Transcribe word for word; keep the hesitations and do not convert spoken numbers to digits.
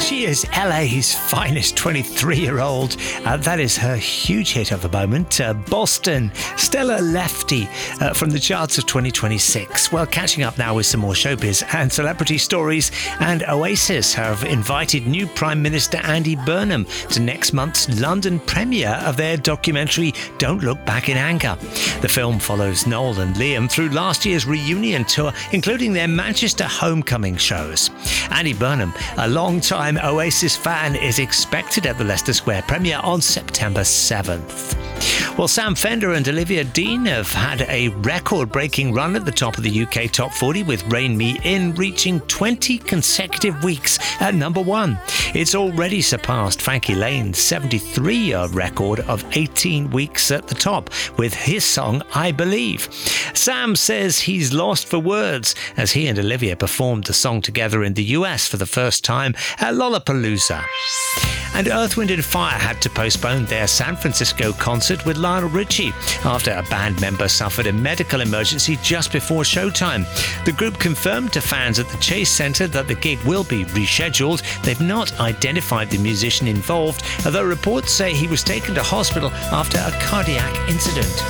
She is L A's finest twenty-three-year-old. Uh, that is her huge hit of the moment, uh, Boston. Stella Lefty uh, from the charts of twenty twenty-six. Well, catching up now with some more showbiz and celebrity stories. And Oasis have invited new Prime Minister Andy Burnham to next month's London premiere of their documentary Don't Look Back in Anger. The film follows Noel and Liam through last year's reunion tour, including their Manchester homecoming shows. Andy Burnham, a long-time Oasis fan, is expected at the Leicester Square premiere on September seventh. Well, Sam Fender and Olivia Dean have had a record-breaking run at the top of the U K Top forty, with Rain Me In reaching twenty consecutive weeks at number one. It's already surpassed Frankie Lane's seventy-three-year record of eighteen weeks at the top with his song I Believe. Sam says he's lost for words as he and Olivia performed the song together in the U S for the first time at Lollapalooza. And Earth, Wind and Fire had to postpone their San Francisco concert with Lionel Richie after a band member suffered a medical emergency just before showtime. The group confirmed to fans at the Chase Center that the gig will be rescheduled. They've not identified the musician involved, although reports say he was taken to hospital after a cardiac incident.